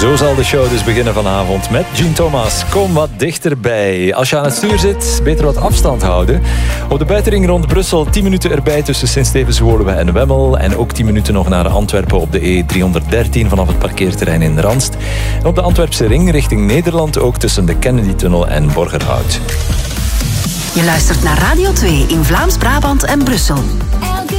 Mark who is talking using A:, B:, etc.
A: Zo zal de show dus beginnen vanavond met Jean Thomas. Kom wat dichterbij. Als je aan het stuur zit, beter wat afstand houden. Op de buitenring rond Brussel 10 minuten erbij tussen Sint-Stevens-Woluwe en Wemmel. En ook 10 minuten nog naar Antwerpen op de E313 vanaf het parkeerterrein in Randst. En op de Antwerpse ring richting Nederland ook tussen de Kennedy-tunnel en Borgerhout.
B: Je luistert naar Radio 2 in Vlaams-Brabant en Brussel.